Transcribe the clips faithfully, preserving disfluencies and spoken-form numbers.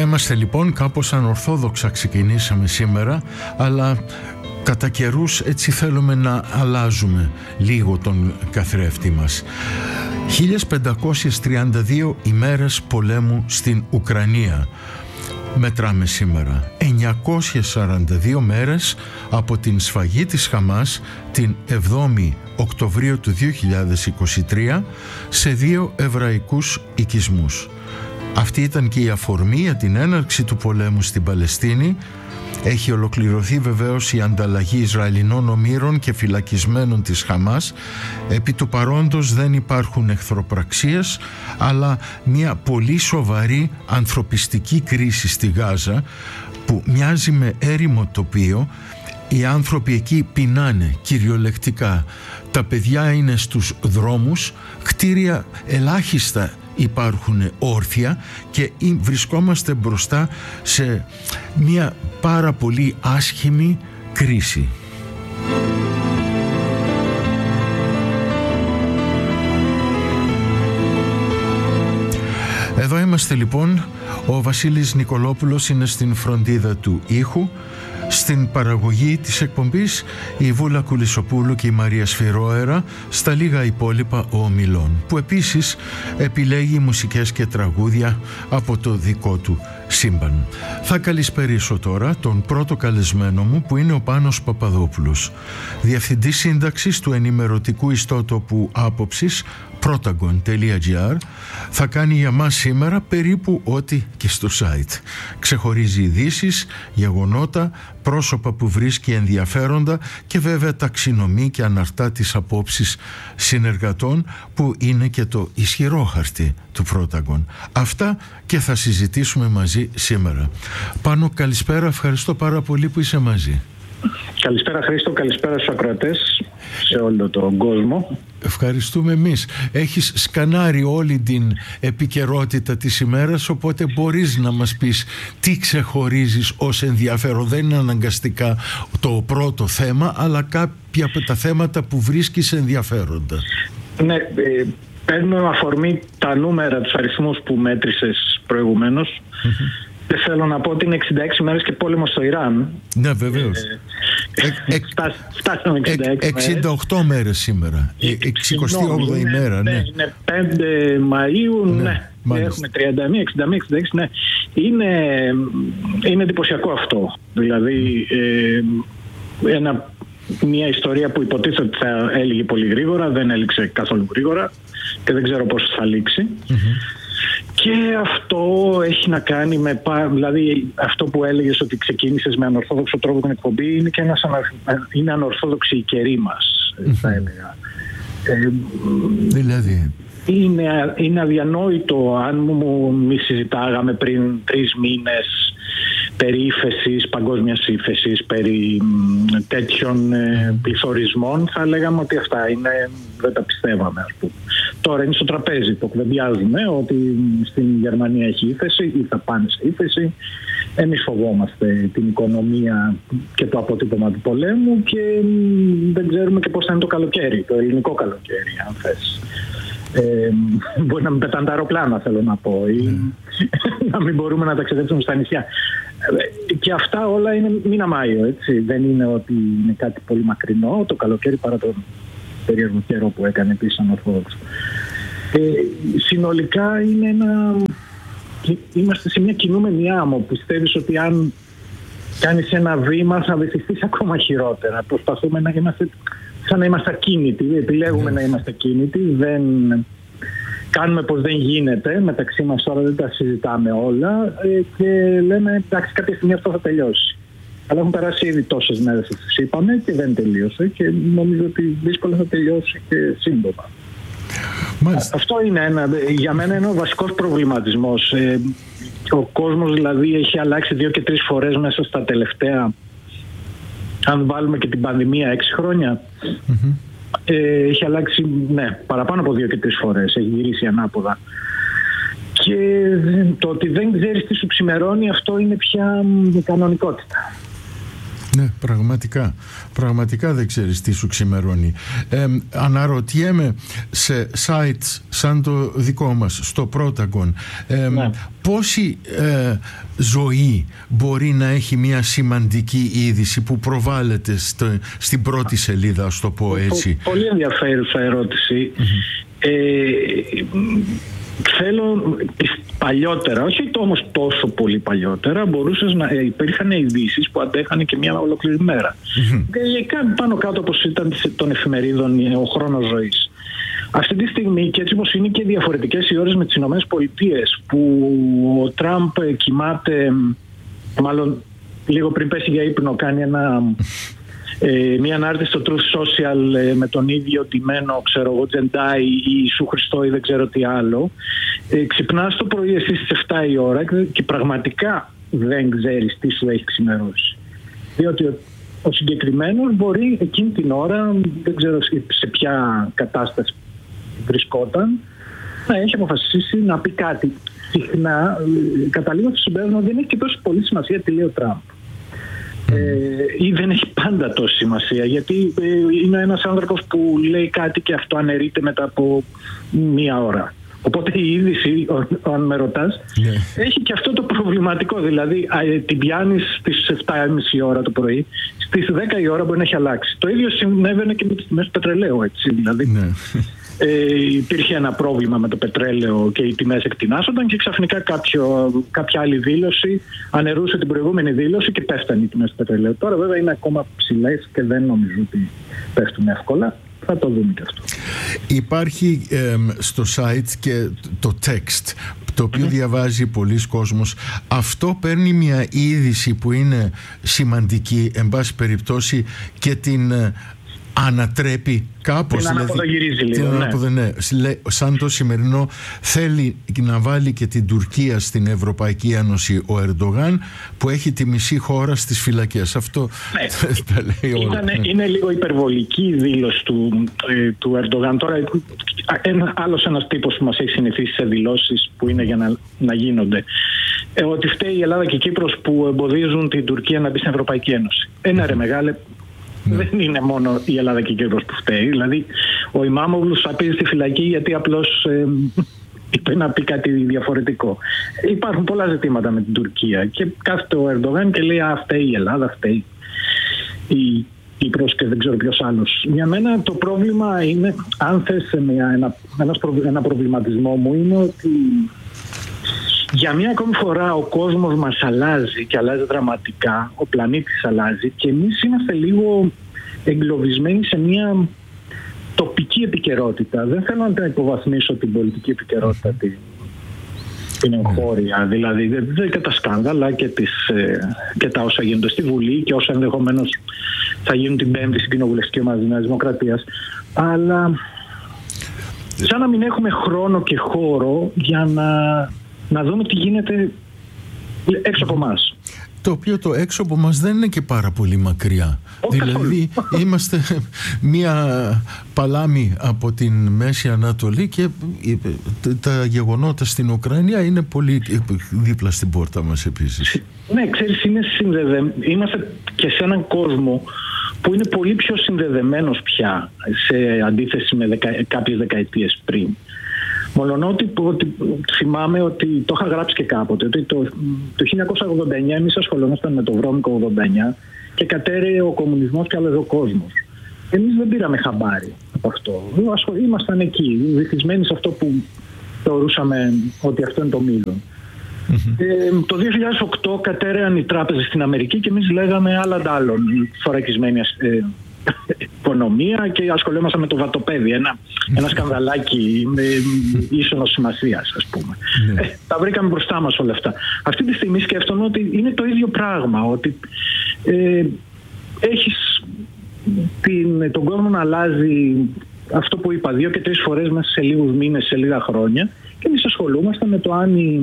είμαστε λοιπόν, κάπως ανορθόδοξα ξεκινήσαμε σήμερα, αλλά κατά καιρούς έτσι θέλουμε να αλλάζουμε λίγο τον καθρέφτη μας. χίλια πεντακόσιες τριάντα δύο ημέρες πολέμου στην Ουκρανία μετράμε σήμερα. εννιακόσιες σαράντα δύο μέρες από την σφαγή της Χαμάς την εβδόμη Οκτωβρίου του δύο χιλιάδες είκοσι τρία σε δύο εβραϊκούς οικισμούς. Αυτή ήταν και η αφορμή για την έναρξη του πολέμου στην Παλαιστίνη. Έχει ολοκληρωθεί βεβαίως η ανταλλαγή Ισραηλινών ομήρων και φυλακισμένων της Χαμάς. Επί του παρόντος δεν υπάρχουν εχθροπραξίες, αλλά μια πολύ σοβαρή ανθρωπιστική κρίση στη Γάζα που μοιάζει με έρημο τοπίο. Οι άνθρωποι εκεί πεινάνε κυριολεκτικά. Τα παιδιά είναι στους δρόμους, κτίρια ελάχιστα υπάρχουν όρθια και βρισκόμαστε μπροστά σε μια πάρα πολύ άσχημη κρίση. Εδώ είμαστε λοιπόν. Ο Βασίλης Νικολόπουλος είναι στην φροντίδα του ήχου. Στην παραγωγή της εκπομπής η Βούλα Κουλισσοπούλου και η Μαρία Σφυρόερα, στα λίγα υπόλοιπα ο Ομιλών, που επίσης επιλέγει μουσικές και τραγούδια από το δικό του σύμπαν. Θα καλησπερίσω τώρα τον πρώτο καλεσμένο μου, που είναι ο Πάνος Παπαδόπουλος, διευθυντής σύνταξης του ενημερωτικού ιστότοπου άποψης protagon τελεία gr. Θα κάνει για μας σήμερα περίπου ό,τι και στο site. Ξεχωρίζει ειδήσεις, γεγονότα, πρόσωπα που βρίσκει ενδιαφέροντα και βέβαια ταξινομεί και αναρτά τις απόψεις συνεργατών, που είναι και το ισχυρό χαρτί του Protagon. Αυτά και θα συζητήσουμε μαζί σήμερα. Πάνο, καλησπέρα, ευχαριστώ πάρα πολύ που είσαι μαζί. Καλησπέρα Χρήστο, καλησπέρα στους ακροατές σε όλο τον κόσμο. Ευχαριστούμε εμείς. Έχεις σκανάρει όλη την επικαιρότητα της ημέρας, οπότε μπορείς να μας πεις τι ξεχωρίζεις ως ενδιαφέρον. Δεν είναι αναγκαστικά το πρώτο θέμα, αλλά κάποια από τα θέματα που βρίσκεις ενδιαφέροντα. Ναι, ε, παίρνουμε αφορμή τα νούμερα, τους αριθμούς που μέτρησες προηγουμένως. Mm-hmm. Δεν θέλω να πω ότι είναι εξήντα έξι μέρες και πόλεμο στο Ιράν. Ναι, βεβαίως. Ε, φτάσαμε εξήντα έξι εξήντα οκτώ μέρες σήμερα. εξηκοστή όγδοη ημέρα, ναι. Είναι πέντε Μαΐου, ναι. ναι. Έχουμε τριάντα μία, εξήντα μία, εξήντα έξι, ναι. Είναι, είναι εντυπωσιακό αυτό. Δηλαδή, ε, ένα, μια ιστορία που υποτίθεται ότι θα έλυγε πολύ γρήγορα, δεν έληξε καθόλου γρήγορα και δεν ξέρω πώς θα λήξει. Mm-hmm. Και αυτό έχει να κάνει με, δηλαδή αυτό που έλεγες ότι ξεκίνησες με ανορθόδοξο τρόπο την εκπομπή, είναι και ένας, είναι ανορθόδοξη η καιρή μας, mm-hmm. θα έλεγα. Ε, δηλαδή... Είναι, είναι αδιανόητο αν μου μη συζητάγαμε πριν τρεις μήνες περί ύφεσης, παγκόσμιας ύφεσης, περί μ, τέτοιων ε, πληθωρισμών, θα λέγαμε ότι αυτά είναι, δεν τα πιστεύαμε, ας πούμε. Τώρα είναι στο τραπέζι, το κουβεντιάζουμε ότι στην Γερμανία έχει ύφεση ή θα πάνε σε ύφεση. Εμείς φοβόμαστε την οικονομία και το αποτύπωμα του πολέμου και μ, δεν ξέρουμε και πώς θα είναι το καλοκαίρι, το ελληνικό καλοκαίρι, αν θες. Ε, μπορεί να μην πετάνε τα αεροπλάνα, θέλω να πω, ή να μην μπορούμε να ταξιδέψουμε στα νησιά. Και αυτά όλα είναι μήνα Μάιο, έτσι. Δεν είναι ότι είναι κάτι πολύ μακρινό το καλοκαίρι, παρά τον περίεργο καιρό που έκανε επίσης ανορθόδοξο. Ε, συνολικά είναι ένα... Είμαστε σε μια κινούμενη άμμο. Πιστεύεις ότι αν κάνεις ένα βήμα θα βυθιστείς ακόμα χειρότερα. Προσπαθούμε να είμαστε σαν να είμαστε ακίνητοι. Επιλέγουμε mm. να είμαστε ακίνητοι. Δεν... Κάνουμε πως δεν γίνεται. Μεταξύ μας τώρα δεν τα συζητάμε όλα. Και λέμε εντάξει, κάποια στιγμή αυτό θα τελειώσει. Αλλά έχουν περάσει ήδη τόσες μέρες, τους είπαμε, και δεν τελείωσε. Και νομίζω ότι δύσκολα θα τελειώσει και σύντομα. Μάλιστα. Αυτό είναι ένα, για μένα είναι ο βασικός προβληματισμός. Ε, ο κόσμος δηλαδή έχει αλλάξει δύο και τρεις φορές μέσα στα τελευταία, αν βάλουμε και την πανδημία, έξι χρόνια. Mm-hmm. Ε, έχει αλλάξει, ναι, παραπάνω από δύο και τρεις φορές. Έχει γυρίσει ανάποδα. Και το ότι δεν ξέρεις τι σου ξημερώνει, αυτό είναι πια κανονικότητα. Ναι, πραγματικά. Πραγματικά δεν ξέρεις τι σου ξημερώνει. Ε, αναρωτιέμαι σε sites σαν το δικό μας, στο Protagon, ε, ναι. πόση ε, ζωή μπορεί να έχει μια σημαντική είδηση που προβάλλεται στο, στην πρώτη σελίδα, ας το πω έτσι. Πολύ ενδιαφέρουσα ερώτηση. Mm-hmm. Ε, θέλω παλιότερα, όχι όμως τόσο πολύ παλιότερα, μπορούσες να ε, υπήρχαν ειδήσεις που αντέχανε και μια ολόκληρη μέρα. Mm-hmm. Και πάνω κάτω όπως ήταν των εφημερίδων ο χρόνος ζωής. Αυτή τη στιγμή, και έτσι όπως είναι και διαφορετικές οι ώρες με τις Ηνωμένες Πολιτείες, που ο Τραμπ κοιμάται, μάλλον λίγο πριν πέσει για ύπνο, κάνει ένα... Ε, μια ανάρτηση στο Truth Social ε, με τον ίδιο ντυμένο, ξέρω εγώ, Τζεντάι ή Ιησού Χριστό ή δεν ξέρω τι άλλο. Ε, ξυπνάς το πρωί εσύ στις εφτά η ώρα και πραγματικά δεν ξέρεις τι σου έχει ξημερώσει. Διότι ο, ο συγκεκριμένος μπορεί εκείνη την ώρα, δεν ξέρω σε ποια κατάσταση βρισκόταν, να έχει αποφασίσει να πει κάτι. Συχνά ε, καταλήγω στο συμπέρασμα ότι δεν έχει και τόσο πολύ σημασία τι λέει ο Τραμπ. Ε, ή δεν έχει πάντα τόση σημασία, γιατί ε, είναι ένας άνθρωπος που λέει κάτι και αυτό αναιρείται μετά από μία ώρα. Οπότε η είδηση, αν με ρωτάς, yeah. έχει και αυτό το προβληματικό. Δηλαδή ε, την πιάνεις στις εφτά και μισή ώρα το πρωί, στις δέκα η ώρα μπορεί να έχει αλλάξει. Το ίδιο συνέβαινε και με τις τιμές του πετρελαίου, έτσι. Δηλαδή yeah. ε, υπήρχε ένα πρόβλημα με το πετρέλαιο και οι τιμές εκτινάσονταν και ξαφνικά κάποιο, κάποια άλλη δήλωση αναιρούσε την προηγούμενη δήλωση και πέφτανε οι τιμές του πετρελαίου. Τώρα βέβαια είναι ακόμα ψηλές και δεν νομίζω ότι πέφτουν εύκολα. Θα το δούμε και αυτό. Υπάρχει ε, στο site και το text, το οποίο mm-hmm. διαβάζει πολλοί κόσμος. Αυτό παίρνει μια είδηση που είναι σημαντική, εν πάση περιπτώσει, και την ε, ανατρέπει κάπως. Την αναποδογυρίζει λίγο. Ναι. Ναι. Σαν το σημερινό, θέλει να βάλει και την Τουρκία στην Ευρωπαϊκή Ένωση ο Ερντογάν, που έχει τη μισή χώρα στις φυλακές. Αυτό ναι. τα λέει όλα. Ήτανε, ναι. Είναι λίγο υπερβολική η δήλωση του, ε, του Ερντογάν. Τώρα ένα, άλλος ένας τύπος που μας έχει συνηθίσει σε δηλώσεις που είναι για να, να γίνονται. Ε, ότι φταίει η Ελλάδα και η Κύπρος που εμποδίζουν την Τουρκία να μπει στην Ευρωπαϊκή Ένωση. Ένα ρε μεγάλε. Ναι. Δεν είναι μόνο η Ελλάδα και η Κύπρος που φταίει. Δηλαδή, ο Ιμάμογλου σαπίζει στη φυλακή γιατί απλώς ε, είπε να πει κάτι διαφορετικό. Υπάρχουν πολλά ζητήματα με την Τουρκία και κάθεται ο Ερντογάν και λέει «Α, φταίει η Ελλάδα, φταίει η Κύπρος και δεν ξέρω ποιος άλλος». Για μένα το πρόβλημα είναι, αν θες μια, ένα, ένας προ, ένα προβληματισμό μου, είναι ότι για μία ακόμη φορά ο κόσμος μας αλλάζει και αλλάζει δραματικά, ο πλανήτης αλλάζει και εμείς είμαστε λίγο εγκλωβισμένοι σε μια τοπική επικαιρότητα. Δεν θέλω να υποβαθμίσω την πολιτική επικαιρότητα, την, την εγχώρια, δηλαδή δεν και τα σκάνδαλα και, τις, και τα όσα γίνονται στη Βουλή και όσα ενδεχομένως θα γίνουν την Πέμπτη στην κοινοβουλευτική ομάδα της Νέας Δημοκρατίας, αλλά σαν να μην έχουμε χρόνο και χώρο για να να δούμε τι γίνεται έξω από εμάς. Το οποίο το έξω από μας δεν είναι και πάρα πολύ μακριά. Όχι δηλαδή καθόλου. Είμαστε μία παλάμη από την Μέση Ανατολή και τα γεγονότα στην Ουκρανία είναι πολύ δίπλα στην πόρτα μας επίσης. Ναι, ξέρεις, είναι συνδεδε... είμαστε και σε έναν κόσμο που είναι πολύ πιο συνδεδεμένος πια σε αντίθεση με δεκα... κάποιες δεκαετίες πριν. Μολονότι ότι θυμάμαι ότι το είχα γράψει και κάποτε, ότι το, το χίλια εννιακόσια ογδόντα εννιά εμείς ασχολούμασταν με το βρώμικο ογδόντα εννιά και κατέρεε ο κομμουνισμός και άλλαζε ο κόσμος. Εμείς δεν πήραμε χαμπάρι από αυτό. Ήμασταν εκεί, βυθισμένοι σε αυτό που θεωρούσαμε ότι αυτό είναι το μείζον. Mm-hmm. Ε, το δύο χιλιάδες οκτώ κατέρεαν οι τράπεζες στην Αμερική και εμείς λέγαμε άλλα αντάλλων, θωρακισμένη ε, οικονομία και ασχολούμαστε με το βατοπέδι, ένα, ένα σκανδαλάκι με ίσονος σημασίας, ας πούμε. Mm. Ε, τα βρήκαμε μπροστά μας όλα αυτά. Αυτή τη στιγμή σκέφτομαι ότι είναι το ίδιο πράγμα, ότι ε, έχεις την, τον κόσμο να αλλάζει αυτό που είπα δύο και τρεις φορές μέσα σε λίγους μήνες, σε λίγα χρόνια, και εμείς ασχολούμαστε με το αν η,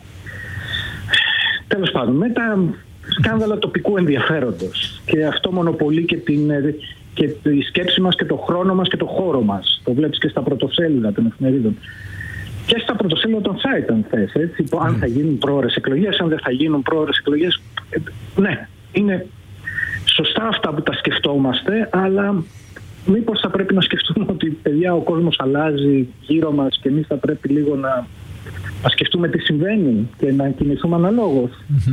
τέλος πάντων, με τα σκάνδαλα τοπικού ενδιαφέροντος, και αυτό μονοπολεί και, την, και τη σκέψη μας και το χρόνο μας και το χώρο μας. Το βλέπεις και στα πρωτοσέλιδα των εφημερίδων και στα πρωτοσέλιδα των site, αν θες, έτσι, αν θα γίνουν πρόωρες εκλογές, αν δεν θα γίνουν πρόωρες εκλογές. Ναι, είναι σωστά αυτά που τα σκεφτόμαστε, αλλά μήπως θα πρέπει να σκεφτούμε ότι, παιδιά, ο κόσμος αλλάζει γύρω μας και εμείς θα πρέπει λίγο να, να σκεφτούμε τι συμβαίνει και να κινηθούμε αναλόγως.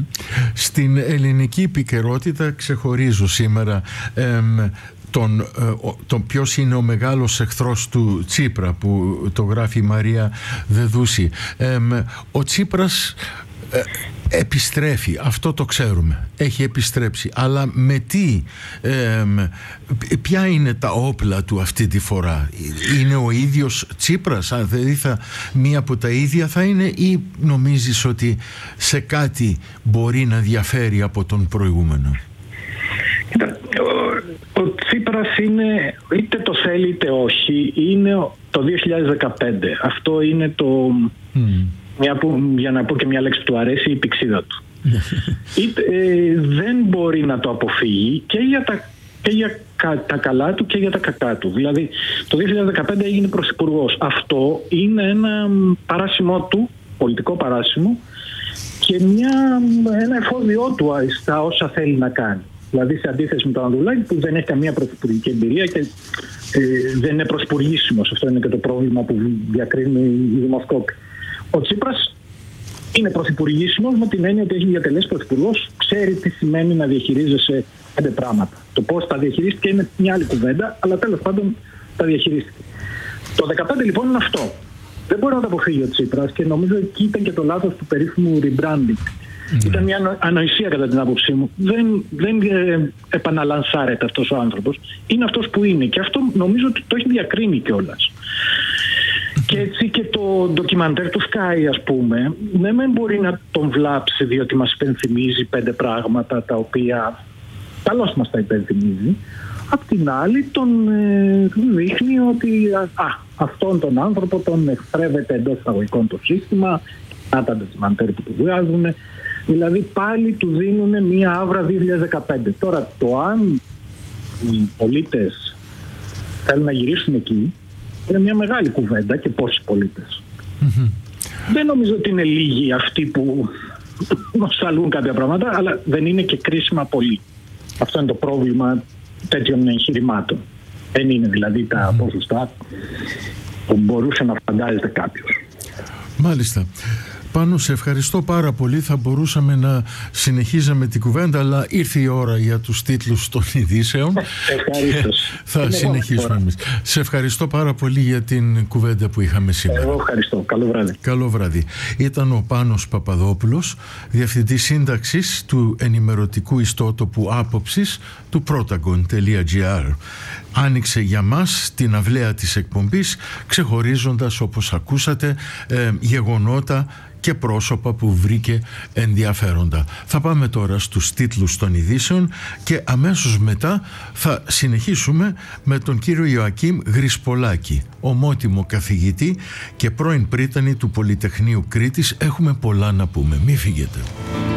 Στην ελληνική επικαιρότητα ξεχωρίζω σήμερα εμ, τον, τον ποιος είναι ο μεγάλος εχθρός του Τσίπρα, που το γράφει η Μαρία Δεδούση. εμ, ο Τσίπρας ε, επιστρέφει, αυτό το ξέρουμε, έχει επιστρέψει, αλλά με τι, ε, ποια είναι τα όπλα του αυτή τη φορά? Είναι ο ίδιος Τσίπρας, αν δηλαδή θα, μία από τα ίδια θα είναι, ή νομίζεις ότι σε κάτι μπορεί να διαφέρει από τον προηγούμενο? Κοίτα, ο, ο Τσίπρας είναι, είτε το θέλει είτε όχι, είναι το δύο χιλιάδες δεκαπέντε. Αυτό είναι το... Mm. Μια που, για να πω και μια λέξη που του αρέσει, η πηξίδα του. Είτε, ε, δεν μπορεί να το αποφύγει και για, τα, και για κα, τα καλά του και για τα κακά του. Δηλαδή το δύο χιλιάδες δεκαπέντε έγινε πρωθυπουργός. Αυτό είναι ένα παράσημο του, πολιτικό παράσημο, και μια, ένα εφόδιό του στα όσα θέλει να κάνει. Δηλαδή σε αντίθεση με τον Ανδρουλάκη, που δεν έχει καμία πρωθυπουργική εμπειρία και ε, δεν είναι πρωθυπουργήσιμος. Αυτό είναι και το πρόβλημα που διακρίνει οι δημοσκόποι. Ο Τσίπρας είναι πρωθυπουργήσιμος με την έννοια ότι έχει διατελέσει πρωθυπουργός, ξέρει τι σημαίνει να διαχειρίζεσαι πέντε πράγματα. Το πώς τα διαχειρίστηκε είναι μια άλλη κουβέντα, αλλά τέλος πάντων τα διαχειρίστηκε. Το δεκαπέντε λοιπόν είναι αυτό. Δεν μπορεί να το αποφύγει ο Τσίπρας και νομίζω εκεί ήταν και το λάθος του περίφημου rebranding. Mm. Ήταν μια ανοησία κατά την άποψή μου. Δεν, δεν ε, επαναλανσάρεται αυτός ο άνθρωπος. Είναι αυτός που είναι και αυτό νομίζω ότι το έχει διακρίνει κιόλας. Και έτσι και το ντοκιμαντέρ του Sky, ας πούμε, ναι, δεν μπορεί να τον βλάψει διότι μας υπενθυμίζει πέντε πράγματα τα οποία καλώς μας τα υπενθυμίζει. Απ' την άλλη τον ε, δείχνει ότι α, αυτόν τον άνθρωπο τον εχθρεύεται εντός εισαγωγικών το σύστημα, να τα ντοκιμαντέρ που του βγάζουν. Δηλαδή πάλι του δίνουν μία άβρα δύο χιλιάδες δεκαπέντε. Τώρα το αν οι πολίτες θέλουν να γυρίσουν εκεί είναι μια μεγάλη κουβέντα, και πόσοι πολίτες. Mm-hmm. Δεν νομίζω ότι είναι λίγοι αυτοί που νοσταλγούν κάποια πράγματα, αλλά δεν είναι και κρίσιμα πολύ. Αυτό είναι το πρόβλημα τέτοιων εγχειρημάτων. Δεν είναι δηλαδή τα mm-hmm. ποσοστά που μπορούσε να φαντάζεται κάποιος. Μάλιστα. Πάνο, σε ευχαριστώ πάρα πολύ. Θα μπορούσαμε να συνεχίζαμε την κουβέντα, αλλά ήρθε η ώρα για τους τίτλους των ειδήσεων. Ευχαριστώ. Θα συνεχίσουμε εμείς. Σε ευχαριστώ πάρα πολύ για την κουβέντα που είχαμε σήμερα. Εγώ ευχαριστώ. Καλό βράδυ. Καλό βράδυ. Ήταν ο Πάνος Παπαδόπουλος, διευθυντής σύνταξης του ενημερωτικού ιστότοπου άποψης του protagon.gr. Άνοιξε για μας την αυλαία της εκπομπής, ξεχωρίζοντας, όπως ακούσατε, ε, γεγονότα και πρόσωπα που βρήκε ενδιαφέροντα. Θα πάμε τώρα στους τίτλους των ειδήσεων και αμέσως μετά θα συνεχίσουμε με τον κύριο Ιωακίμ Γρυσπολάκη, ομότιμο καθηγητή και πρώην πρίτανη του Πολυτεχνείου Κρήτης. Έχουμε πολλά να πούμε. Μη φύγετε.